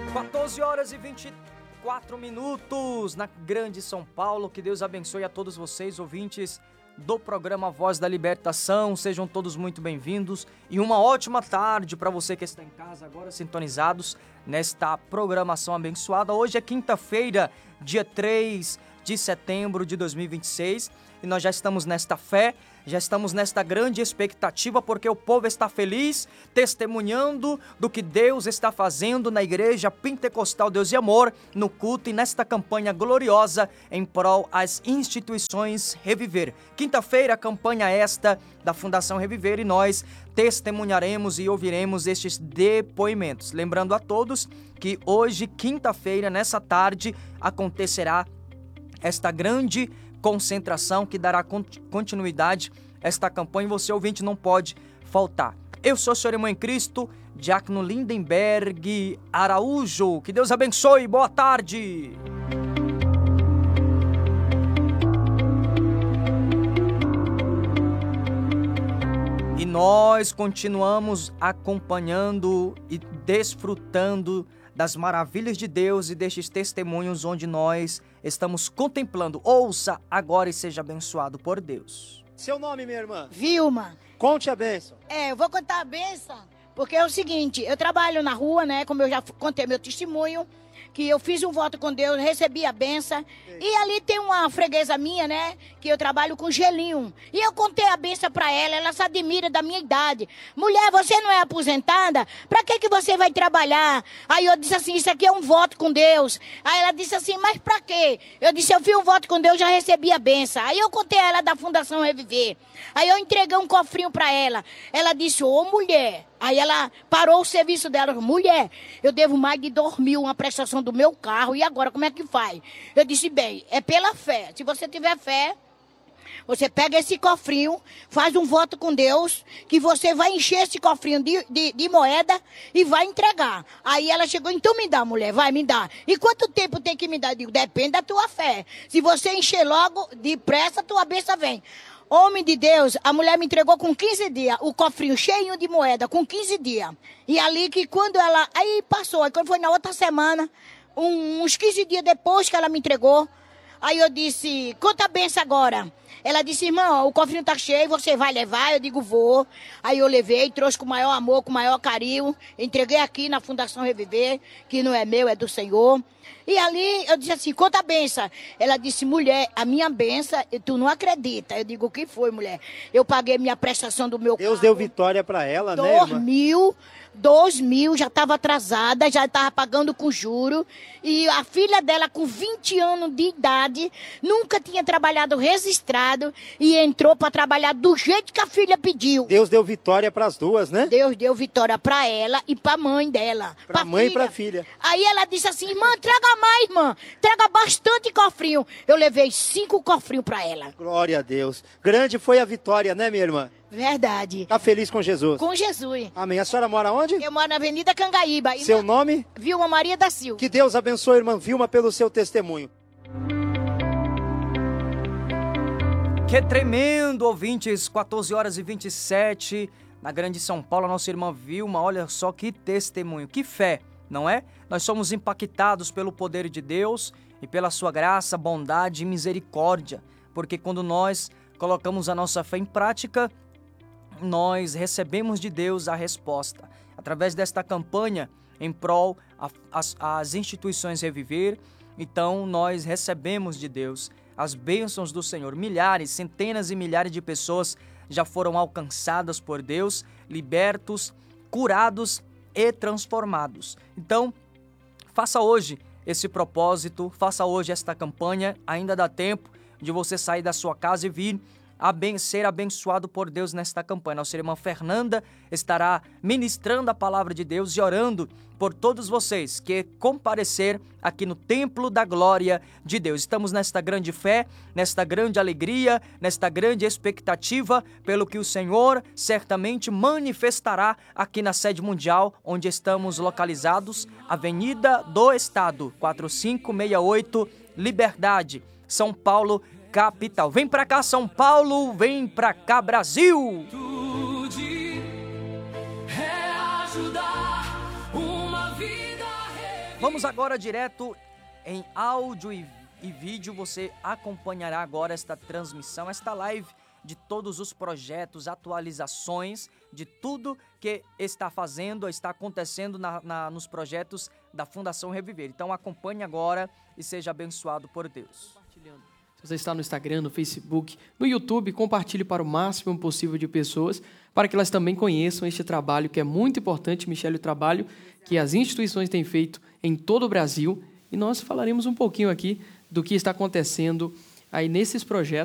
14 horas e 24 minutos na Grande São Paulo. Que Deus abençoe a todos vocês, ouvintes do programa Voz da Libertação. Sejam todos muito bem-vindos e uma ótima tarde para você que está em casa agora sintonizados nesta programação abençoada. Hoje é quinta-feira, dia 3 de setembro de 2026 e nós já estamos nesta fé, já estamos nesta grande expectativa porque o povo está feliz, testemunhando do que Deus está fazendo na Igreja Pentecostal Deus e Amor, no culto e nesta campanha gloriosa em prol às instituições Reviver. Quinta-feira, campanha esta da Fundação Reviver, e nós testemunharemos e ouviremos estes depoimentos. Lembrando a todos que hoje, quinta-feira, nessa tarde, acontecerá esta grande concentração que dará continuidade a esta campanha e você, ouvinte, não pode faltar. Eu sou o Senhor Irmão em Cristo, Diácono Lindenberg Araújo. Que Deus abençoe, boa tarde! E nós continuamos acompanhando e desfrutando das maravilhas de Deus e destes testemunhos onde nós estamos contemplando. Ouça agora e seja abençoado por Deus. Seu nome, minha irmã? Vilma. Conte a bênção. Eu vou contar a bênção, porque é o seguinte, eu trabalho na rua, né, como eu já contei meu testemunho, que eu fiz um voto com Deus, recebi a benção. E ali tem uma freguesa minha, né, que eu trabalho com gelinho. E eu contei a benção pra ela, ela se admira da minha idade. Mulher, você não é aposentada? Pra que você vai trabalhar? Aí eu disse assim, isso aqui é um voto com Deus. Aí ela disse assim, mas pra quê? Eu disse, eu fiz um voto com Deus, já recebi a benção. Aí eu contei a ela da Fundação Reviver. Aí eu entreguei um cofrinho pra ela. Ela disse, ô mulher. Aí ela parou o serviço dela. Mulher, eu devo mais de 2.000 uma prestação do meu carro. E agora, como é que faz? Eu disse, bem, é pela fé. Se você tiver fé, você pega esse cofrinho, faz um voto com Deus, que você vai encher esse cofrinho de moeda e vai entregar. Aí ela chegou, então me dá, mulher, vai, me dá. E quanto tempo tem que me dar? Eu digo, depende da tua fé. Se você encher logo, depressa, tua bênção vem. Homem de Deus, a mulher me entregou com 15 dias, o cofrinho cheinho de moeda, com 15 dias. E ali que quando ela... Aí passou, aí quando foi na outra semana, uns 15 dias depois que ela me entregou, aí eu disse, conta a benção agora. Ela disse, irmão, o cofrinho tá cheio, você vai levar? Eu digo, vou. Aí eu levei, trouxe com o maior amor, com o maior carinho, entreguei aqui na Fundação Reviver, que não é meu, é do Senhor. E ali eu disse assim, conta a benção. Ela disse, mulher, a minha benção, tu não acredita. Eu digo, o que foi, mulher? Eu paguei minha prestação do meu Deus carro. deu vitória pra ela, né, irmã? 2.000, já estava atrasada, já estava pagando com juro. E a filha dela, com 20 anos de idade, nunca tinha trabalhado registrado e entrou para trabalhar do jeito que a filha pediu. Deus deu vitória pras duas, né? Deus deu vitória para ela e para a mãe dela. Pra mãe e pra filha. Aí ela disse assim, irmã, traga mais, irmã. Traga bastante cofrinho. Eu levei 5 cofrinhos para ela. Glória a Deus. Grande foi a vitória, né, minha irmã? Verdade. Tá feliz com Jesus? Com Jesus. Amém. A senhora mora onde? Eu moro na Avenida Cangaíba. Seu nome? Vilma Maria da Silva. Que Deus abençoe, irmã Vilma, pelo seu testemunho. Que tremendo, ouvintes, 14 horas e 27 na Grande São Paulo, a nossa irmã Vilma, olha só que testemunho, que fé, não é? Nós somos impactados pelo poder de Deus e pela sua graça, bondade e misericórdia, porque quando nós colocamos a nossa fé em prática, nós recebemos de Deus a resposta. Através desta campanha em prol às instituições Reviver, então nós recebemos de Deus as bênçãos do Senhor. Milhares, centenas e milhares de pessoas já foram alcançadas por Deus, libertos, curados e transformados. Então, faça hoje esse propósito, faça hoje esta campanha, ainda dá tempo de você sair da sua casa e vir ser abençoado por Deus nesta campanha. Nossa irmã Fernanda estará ministrando a palavra de Deus e orando por todos vocês que comparecer aqui no Templo da Glória de Deus. Estamos nesta grande fé, nesta grande alegria, nesta grande expectativa, pelo que o Senhor certamente manifestará aqui na sede mundial, onde estamos localizados, Avenida do Estado, 4568, Liberdade, São Paulo, capital. Vem pra cá, São Paulo, vem pra cá, Brasil! É ajudar uma vida a Vamos agora direto em áudio e vídeo. Você acompanhará agora esta transmissão, esta live de todos os projetos, atualizações, de tudo que está acontecendo nos projetos da Fundação Reviver. Então acompanhe agora e seja abençoado por Deus. Se você está no Instagram, no Facebook, no YouTube, compartilhe para o máximo possível de pessoas, para que elas também conheçam este trabalho que é muito importante, Michele, o trabalho que as instituições têm feito em todo o Brasil. E nós falaremos um pouquinho aqui do que está acontecendo aí nesses projetos.